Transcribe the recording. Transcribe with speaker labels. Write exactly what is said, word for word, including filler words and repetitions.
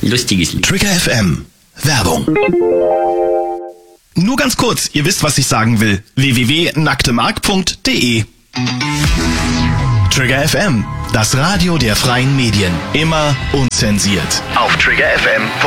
Speaker 1: lustiges Lied.
Speaker 2: Trigger F M. Werbung. Nur ganz kurz, ihr wisst, was ich sagen will. w w w punkt nacktemark punkt de Trigger F M, das Radio der freien Medien. Immer unzensiert. Auf Trigger F M.